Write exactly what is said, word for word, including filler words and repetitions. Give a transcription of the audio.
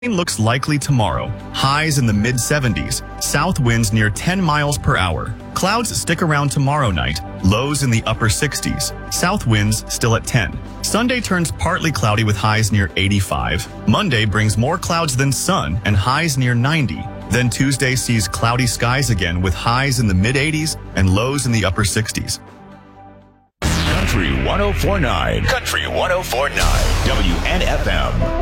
Rain looks likely tomorrow. Highs in the mid seventies. South winds near ten miles per hour. Clouds stick around tomorrow night. Lows in the upper sixties. South winds still at ten. Sunday turns partly cloudy with highs near eighty-five. Monday brings more clouds than sun and highs near ninety. Then Tuesday sees cloudy skies again with highs in the mid eighties and lows in the upper sixties. Country one oh four point nine. Country one oh four point nine. W N F M.